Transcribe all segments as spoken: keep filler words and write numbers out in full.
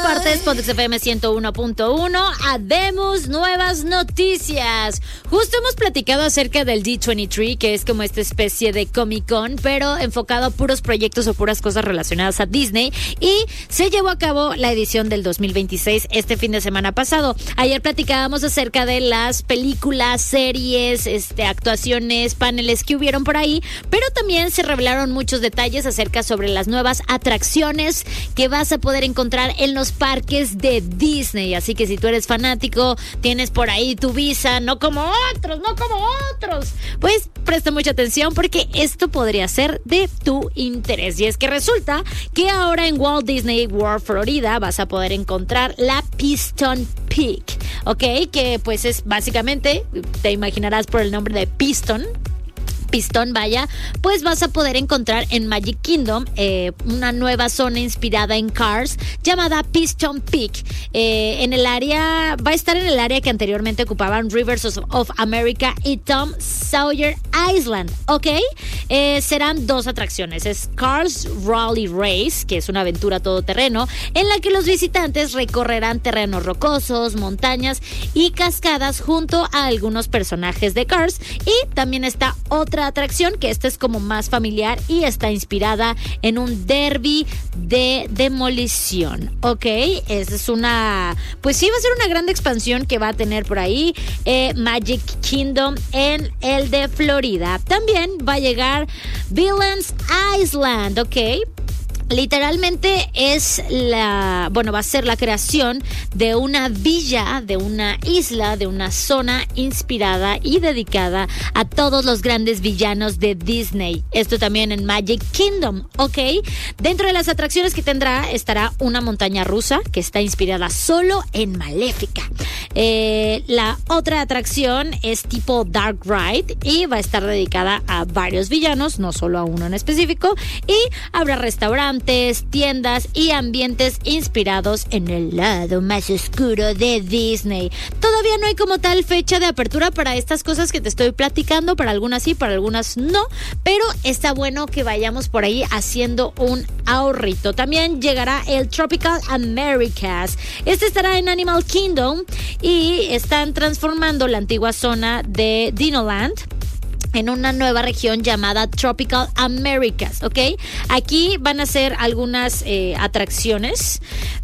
partes, Pontex F M ciento uno punto uno. Habemos nuevas noticias. Justo hemos platicado acerca del D veintitrés, que es como esta especie de Comic Con, pero enfocado a puros proyectos o puras cosas relacionadas a Disney. Y se llevó a cabo la edición del dos mil veintiséis este fin de semana pasado. Ayer platicábamos acerca de las películas, series, este, actuaciones, paneles que hubieron por ahí, pero también se revelaron muchos detalles acerca sobre las nuevas atracciones que vas a poder encontrar en los parques de Disney. Así que si tú eres fanático, tienes por ahí tu visa, no como otros, no como otros, pues presta mucha atención porque esto podría ser de tu interés. Y es que resulta que ahora en Walt Disney World Florida vas a poder encontrar la Piston Peak, ¿ok? Que pues es básicamente, te imaginarás por el nombre de Piston, Pistón, vaya, pues vas a poder encontrar en Magic Kingdom eh, una nueva zona inspirada en Cars llamada Piston Peak. Eh, en el área, va a estar en el área que anteriormente ocupaban Rivers of, of America y Tom Sawyer Island, ¿ok? Eh, serán dos atracciones. Es Cars Rally Race, que es una aventura todoterreno en la que los visitantes recorrerán terrenos rocosos, montañas y cascadas junto a algunos personajes de Cars. Y también está otra atracción que esta es como más familiar y está inspirada en un derby de demolición, ¿ok? Esa es una, pues sí, va a ser una gran expansión que va a tener por ahí eh, Magic Kingdom en el de Florida. También va a llegar Villains Island, ¿ok? Literalmente es la, bueno, va a ser la creación de una villa, de una isla, de una zona inspirada y dedicada a todos los grandes villanos de Disney. Esto también en Magic Kingdom, ¿ok? Dentro de las atracciones que tendrá estará una montaña rusa que está inspirada solo en Maléfica. Eh, la otra atracción es tipo Dark Ride y va a estar dedicada a varios villanos, no solo a uno en específico, y habrá restaurantes, tiendas y ambientes inspirados en el lado más oscuro de Disney. Todavía no hay como tal fecha de apertura para estas cosas que te estoy platicando, para algunas sí, para algunas no, pero está bueno que vayamos por ahí haciendo un ahorrito. También llegará el Tropical Americas. Este estará en Animal Kingdom y están transformando la antigua zona de Dinoland en una nueva región llamada Tropical Americas, ¿ok? Aquí van a ser algunas eh, atracciones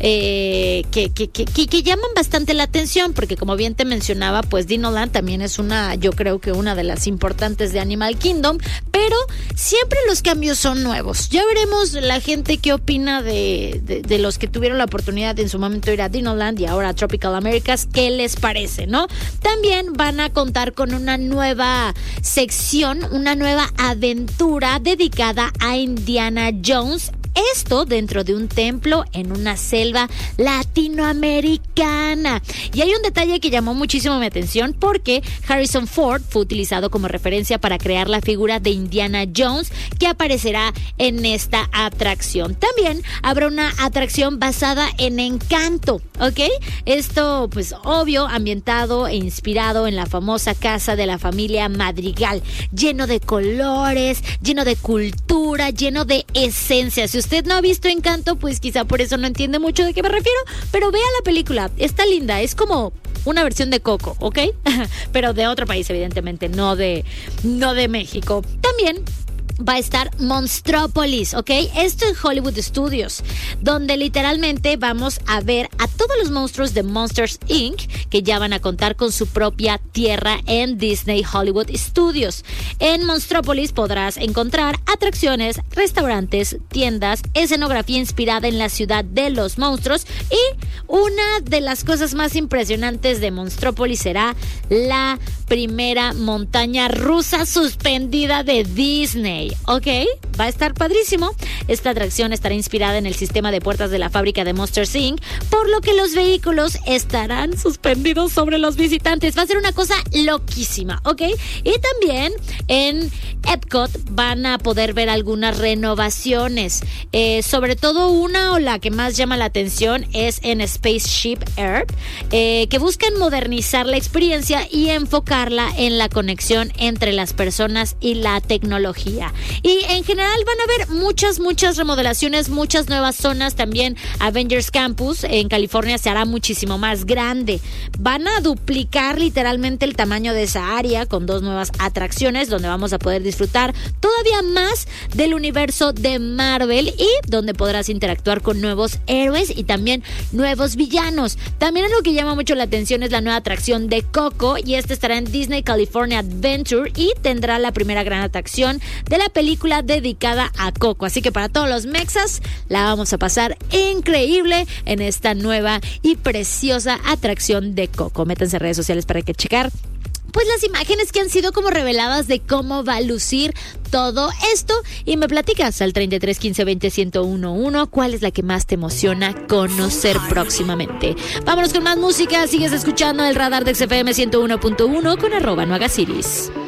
eh, que, que, que, que llaman bastante la atención, porque como bien te mencionaba, pues Dinoland también es una, yo creo que una de las importantes de Animal Kingdom, pero siempre los cambios son nuevos. Ya veremos la gente qué opina de, de, de los que tuvieron la oportunidad de en su momento ir a Dinoland y ahora a Tropical Americas, qué les parece, ¿no? También van a contar con una nueva sección, una nueva aventura dedicada a Indiana Jones. Esto dentro de un templo en una selva latinoamericana. Y hay un detalle que llamó muchísimo mi atención porque Harrison Ford fue utilizado como referencia para crear la figura de Indiana Jones que aparecerá en esta atracción. También habrá una atracción basada en Encanto, ¿ok? Esto, pues obvio, ambientado e inspirado en la famosa casa de la familia Madrigal, lleno de colores, lleno de cultura, lleno de esencia. Si usted no ha visto Encanto, pues quizá por eso no entiende mucho de qué me refiero, pero vea la película, está linda, es como una versión de Coco, ¿ok? Pero de otro país, evidentemente, no de, no de México. También va a estar Monstrópolis, ¿ok? Esto en Hollywood Studios, donde literalmente vamos a ver a todos los monstruos de Monsters incorporated, que ya van a contar con su propia tierra en Disney Hollywood Studios. En Monstrópolis podrás encontrar atracciones, restaurantes, tiendas, escenografía inspirada en la ciudad de los monstruos, y una de las cosas más impresionantes de Monstrópolis será la primera montaña rusa suspendida de Disney. Ok, va a estar padrísimo. Esta atracción estará inspirada en el sistema de puertas de la fábrica de Monsters incorporated, por lo que los vehículos estarán suspendidos sobre los visitantes. Va a ser una cosa loquísima, ¿ok? Y también en Epcot van a poder ver algunas renovaciones, eh, sobre todo una o la que más llama la atención es en Spaceship Earth, eh, que buscan modernizar la experiencia y enfocarla en la conexión entre las personas y la tecnología. Y en general general van a haber muchas, muchas remodelaciones, muchas nuevas zonas. También Avengers Campus en California se hará muchísimo más grande. Van a duplicar literalmente el tamaño de esa área con dos nuevas atracciones donde vamos a poder disfrutar todavía más del universo de Marvel y donde podrás interactuar con nuevos héroes y también nuevos villanos. También algo que llama mucho la atención es la nueva atracción de Coco, y esta estará en Disney California Adventure y tendrá la primera gran atracción de la película dedicada a Coco. Así que para todos los mexas la vamos a pasar increíble en esta nueva y preciosa atracción de Coco. Métanse en redes sociales para que checar pues las imágenes que han sido como reveladas de cómo va a lucir todo esto, y me platicas al treinta y tres quince veinte ciento uno uno cuál es la que más te emociona conocer próximamente. Vámonos con más música. Sigues escuchando el radar de X F M ciento uno punto uno con arroba no hagas iris.